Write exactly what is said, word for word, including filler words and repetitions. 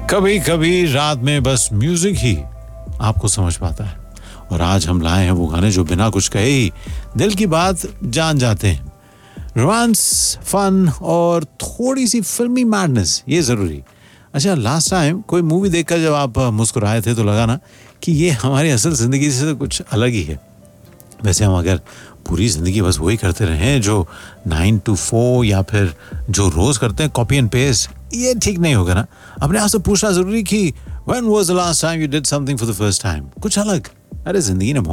कभी कभी रात में बस म्यूजिक ही आपको समझ पाता है, और आज हम लाए हैं वो गाने जो बिना कुछ कहे ही दिल की बात जान जाते हैं. रोमांस, फन और थोड़ी सी फिल्मी मैडनेस, ये जरूरी. अच्छा, लास्ट टाइम कोई मूवी देखकर जब आप मुस्कुराए थे तो लगा ना कि ये हमारी असल जिंदगी से तो कुछ अलग ही है. वैसे हम अगर पूरी जिंदगी बस वही करते रहें जो नाइन टू फोर या फिर जो रोज करते हैं कॉपी एंड पेस्ट, ये ठीक नहीं होगा ना. अपने आप से पूछना जरूरी कि when was the last time you did something for the first time, कुछ अलग. अरे जिंदगी ने